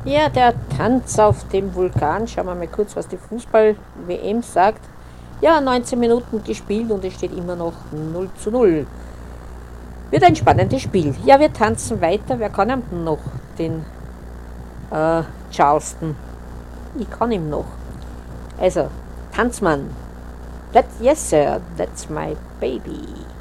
Ja, der Tanz auf dem Vulkan. Schauen wir mal kurz, was die Fußball-WM sagt. Ja, 19 Minuten gespielt und es steht immer noch 0:0. Wird ein spannendes Spiel. Ja, wir tanzen weiter. Wer kann ihm denn noch? Den Charleston. Ich kann ihm noch. Also, Tanzmann. Yes, sir, that's my baby.